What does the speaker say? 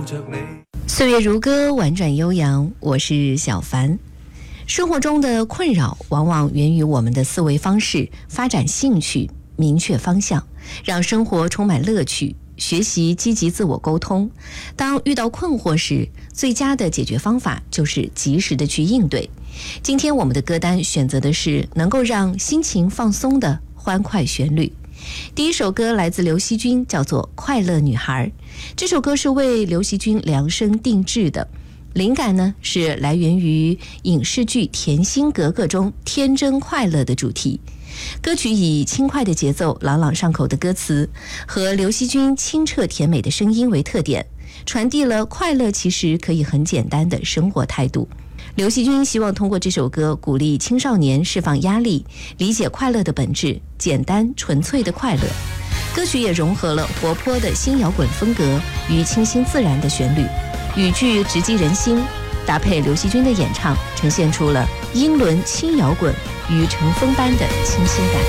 着你。 岁月如歌，婉转悠扬，我是小凡。生活中的困扰往往源于我们的思维方式，发展兴趣，明确方向，让生活充满乐趣。学习积极自我沟通，当遇到困惑时，最佳的解决方法就是及时的去应对。今天我们的歌单选择的是能够让心情放松的欢快旋律。第一首歌来自刘惜君，叫做《快乐女孩》。这首歌是为刘惜君量身定制的，灵感呢是来源于影视剧《甜心格格》中天真快乐的主题。歌曲以轻快的节奏、朗朗上口的歌词和刘惜君清澈甜美的声音为特点，传递了快乐其实可以很简单的生活态度。刘惜君希望通过这首歌鼓励青少年释放压力，理解快乐的本质，简单纯粹的快乐。歌曲也融合了活泼的新摇滚风格与清新自然的旋律，语句直击人心，搭配刘惜君的演唱，呈现出了英伦轻摇滚与乘风般的清新感。